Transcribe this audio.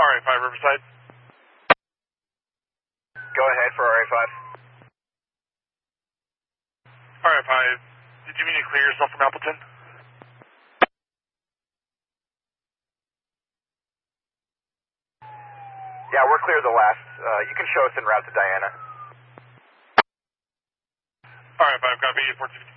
RA5 Riverside. Go ahead for RA5. RA5, did you mean to clear yourself from Appleton? Yeah, we're clear of the last. You can show us en route to Diana. RA5, copy 1415.